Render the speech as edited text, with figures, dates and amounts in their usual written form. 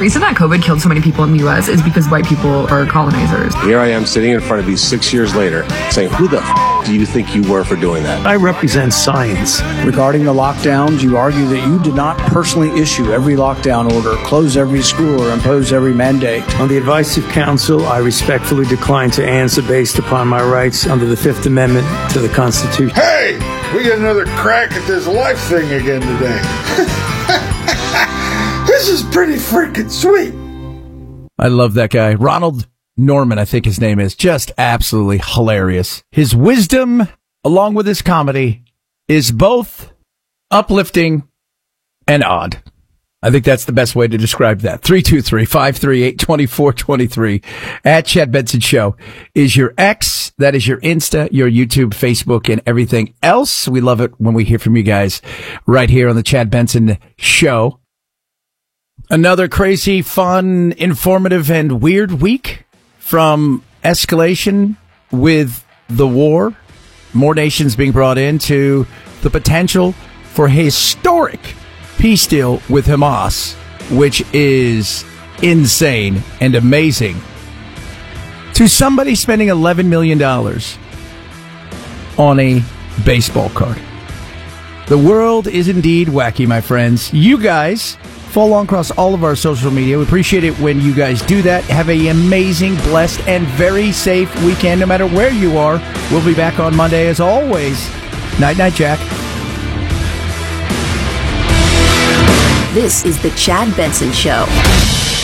reason that COVID killed so many people in the U.S. is because white people are colonizers. Here I am sitting in front of you 6 years later saying, who the do you think you were for doing that? I represent science. Regarding the lockdowns, you argue that you did not personally issue every lockdown order, close every school, or impose every mandate. On the advice of counsel, I respectfully decline to answer based upon my rights under the Fifth Amendment to the Constitution. Hey, we get another crack at this life thing again today. This is pretty freaking sweet. I love that guy. Ronald Norman, I think his name is. Just absolutely hilarious. His wisdom, along with his comedy, is both uplifting and odd. I think that's the best way to describe that. 323-538-2423 at Chad Benson Show is your X. That is your Insta, your YouTube, Facebook, and everything else. We love it when we hear from you guys right here on the Chad Benson Show. Another crazy, fun, informative, and weird week from escalation with the war. More nations being brought in to the potential for historic peace deal with Hamas, which is insane and amazing. To somebody spending $11 million on a baseball card. The world is indeed wacky, my friends. You guys follow along across all of our social media. We appreciate it when you guys do that. Have an amazing, blessed, and very safe weekend, no matter where you are. We'll be back on Monday, as always. Night, night, Jack. This is the Chad Benson Show.